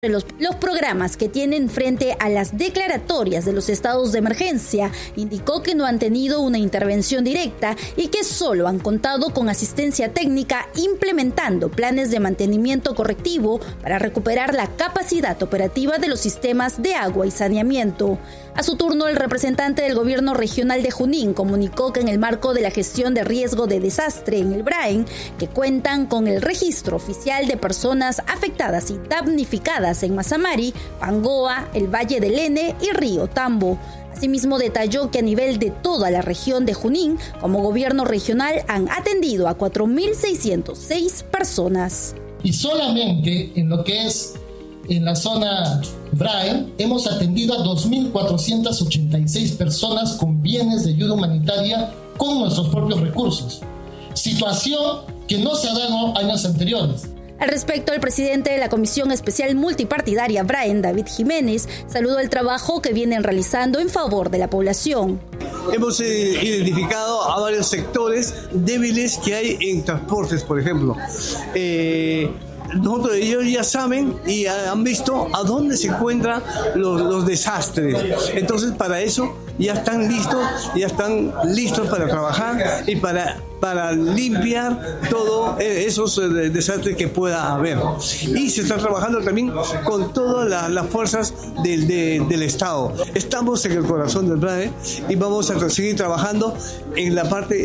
Los programas que tienen frente a las declaratorias de los estados de emergencia, indicó que no han tenido una intervención directa y que solo han contado con asistencia técnica implementando planes de mantenimiento correctivo para recuperar la capacidad operativa de los sistemas de agua y saneamiento. A su turno, el representante del gobierno regional de Junín comunicó que en el marco de la gestión de riesgo de desastre en el Braen, que cuentan con el registro oficial de personas afectadas y damnificadas en Mazamari, Pangoa, el Valle del Ene y Río Tambo. Asimismo, detalló que a nivel de toda la región de Junín, como gobierno regional, han atendido a 4.606 personas. Y solamente en lo que es en la zona Braen, hemos atendido a 2.486 personas con bienes de ayuda humanitaria con nuestros propios recursos. Situación que no se ha dado años anteriores. Al respecto, el presidente de la Comisión Especial Multipartidaria Braen, David Jiménez, saludó el trabajo que vienen realizando en favor de la población. Hemos identificado a varios sectores débiles que hay en transportes, por ejemplo. Nosotros, ellos ya saben y han visto a dónde se encuentran los desastres. Entonces, para eso ya están listos para trabajar y para limpiar todos esos desastres que pueda haber. Y se está trabajando también con todas las fuerzas del Estado. Estamos en el corazón del Braen y vamos a seguir trabajando en la parte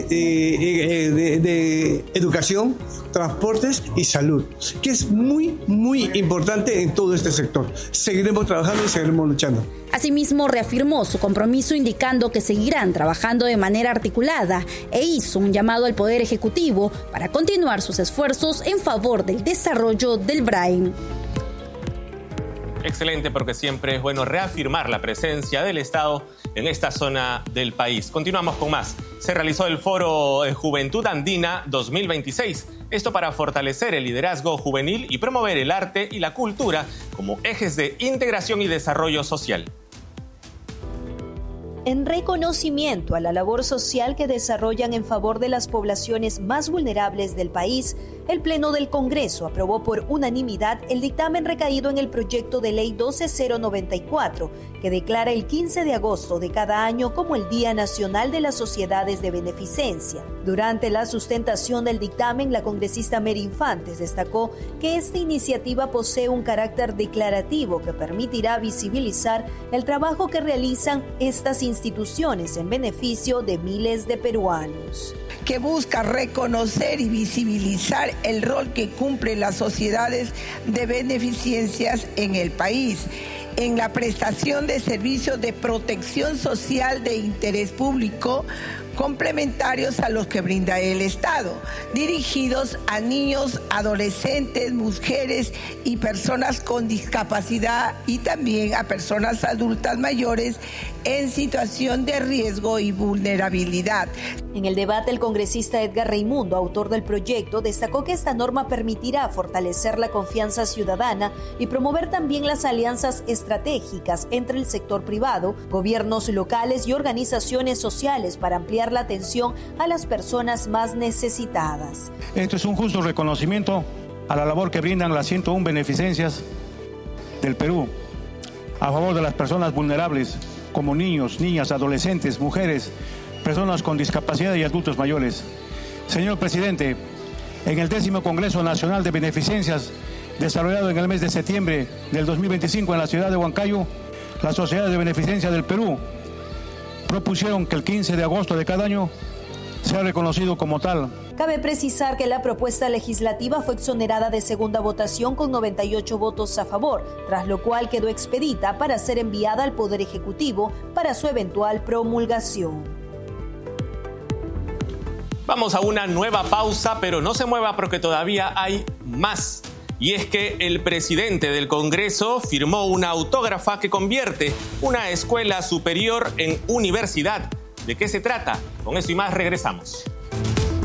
de educación, transportes y salud, que es muy, muy importante en todo este sector. Seguiremos trabajando y seguiremos luchando. Asimismo, reafirmó su compromiso indicando que seguirán trabajando de manera articulada e hizo un llamado al Poder Ejecutivo para continuar sus esfuerzos en favor del desarrollo del Braen. Excelente, porque siempre es bueno reafirmar la presencia del Estado en esta zona del país. Continuamos con más. Se realizó el Foro Juventud Andina 2026. Esto para fortalecer el liderazgo juvenil y promover el arte y la cultura como ejes de integración y desarrollo social. En reconocimiento a la labor social que desarrollan en favor de las poblaciones más vulnerables del país, el Pleno del Congreso aprobó por unanimidad el dictamen recaído en el proyecto de ley 12094, que declara el 15 de agosto de cada año como el Día Nacional de las Sociedades de Beneficencia. Durante la sustentación del dictamen, la congresista Mary Infantes destacó que esta iniciativa posee un carácter declarativo que permitirá visibilizar el trabajo que realizan estas instituciones en beneficio de miles de peruanos. Que busca reconocer y visibilizar el rol que cumplen las sociedades de beneficencias en el país, en la prestación de servicios de protección social de interés público, complementarios a los que brinda el Estado, dirigidos a niños, adolescentes, mujeres y personas con discapacidad y también a personas adultas mayores en situación de riesgo y vulnerabilidad. En el debate, el congresista Edgar Raimundo, autor del proyecto, destacó que esta norma permitirá fortalecer la confianza ciudadana y promover también las alianzas estratégicas entre el sector privado, gobiernos locales y organizaciones sociales para ampliar la atención a las personas más necesitadas. Esto es un justo reconocimiento a la labor que brindan las 101 beneficencias del Perú a favor de las personas vulnerables como niños, niñas, adolescentes, mujeres, personas con discapacidad y adultos mayores. Señor presidente, en el 10º Congreso Nacional de Beneficencias, desarrollado en el mes de septiembre del 2025 en la ciudad de Huancayo, las sociedades de beneficencia del Perú propusieron que el 15 de agosto de cada año sea reconocido como tal. Cabe precisar que la propuesta legislativa fue exonerada de segunda votación con 98 votos a favor, tras lo cual quedó expedita para ser enviada al Poder Ejecutivo para su eventual promulgación. Vamos a una nueva pausa, pero no se mueva porque todavía hay más. Y es que el presidente del Congreso firmó una autógrafa que convierte una escuela superior en universidad. ¿De qué se trata? Con eso y más regresamos.